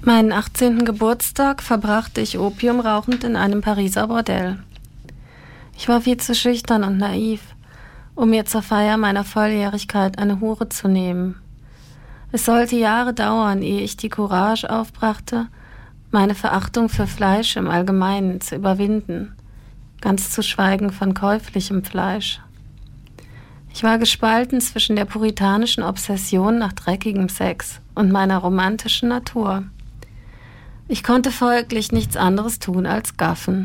Meinen 18. Geburtstag verbrachte ich opiumrauchend in einem Pariser Bordell. Ich war viel zu schüchtern und naiv, um mir zur Feier meiner Volljährigkeit eine Hure zu nehmen. Es sollte Jahre dauern, ehe ich die Courage aufbrachte, meine Verachtung für Fleisch im Allgemeinen zu überwinden, ganz zu schweigen von käuflichem Fleisch. Ich war gespalten zwischen der puritanischen Obsession nach dreckigem Sex und meiner romantischen Natur. Ich konnte folglich nichts anderes tun als gaffen.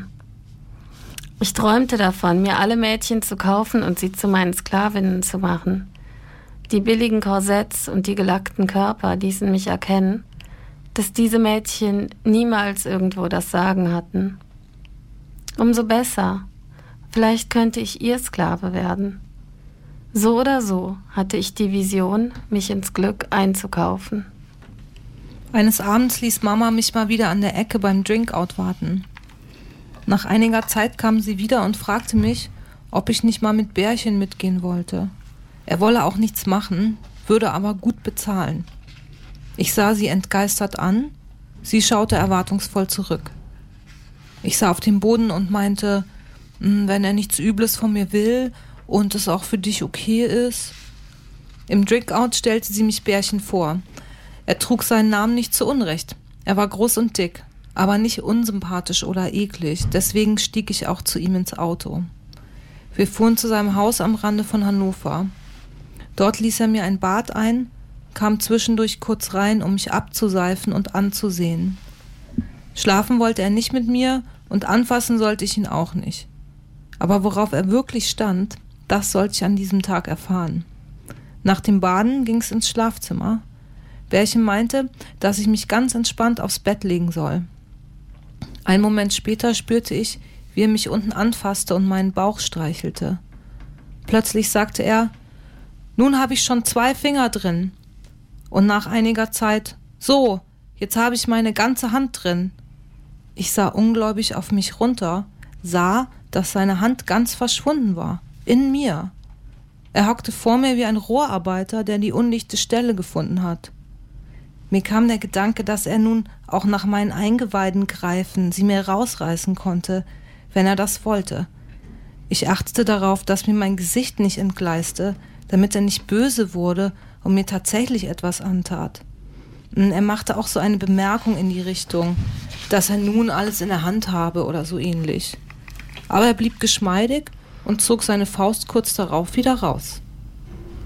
Ich träumte davon, mir alle Mädchen zu kaufen und sie zu meinen Sklavinnen zu machen. Die billigen Korsetts und die gelackten Körper ließen mich erkennen, dass diese Mädchen niemals irgendwo das Sagen hatten. Umso besser, vielleicht könnte ich ihr Sklave werden. So oder so hatte ich die Vision, mich ins Glück einzukaufen. Eines Abends ließ Mama mich mal wieder an der Ecke beim Drinkout warten. Nach einiger Zeit kam sie wieder und fragte mich, ob ich nicht mal mit Bärchen mitgehen wollte. Er wolle auch nichts machen, würde aber gut bezahlen. Ich sah sie entgeistert an, sie schaute erwartungsvoll zurück. Ich sah auf den Boden und meinte, wenn er nichts Übles von mir will und es auch für dich okay ist. Im Drinkout stellte sie mich Bärchen vor. Er trug seinen Namen nicht zu Unrecht. Er war groß und dick, aber nicht unsympathisch oder eklig. Deswegen stieg ich auch zu ihm ins Auto. Wir fuhren zu seinem Haus am Rande von Hannover. Dort ließ er mir ein Bad ein, kam zwischendurch kurz rein, um mich abzuseifen und anzusehen. Schlafen wollte er nicht mit mir und anfassen sollte ich ihn auch nicht. Aber worauf er wirklich stand, das sollte ich an diesem Tag erfahren. Nach dem Baden ging's ins Schlafzimmer. Bärchen meinte, dass ich mich ganz entspannt aufs Bett legen soll. Einen Moment später spürte ich, wie er mich unten anfasste und meinen Bauch streichelte. Plötzlich sagte er, nun habe ich schon 2 Finger drin. Und nach einiger Zeit, so, jetzt habe ich meine ganze Hand drin. Ich sah ungläubig auf mich runter, sah, dass seine Hand ganz verschwunden war, in mir. Er hockte vor mir wie ein Rohrarbeiter, der die undichte Stelle gefunden hat. Mir kam der Gedanke, dass er nun auch nach meinen Eingeweiden greifen, sie mir rausreißen konnte, wenn er das wollte. Ich achtete darauf, dass mir mein Gesicht nicht entgleiste, damit er nicht böse wurde und mir tatsächlich etwas antat. Er machte auch so eine Bemerkung in die Richtung, dass er nun alles in der Hand habe oder so ähnlich. Aber er blieb geschmeidig und zog seine Faust kurz darauf wieder raus.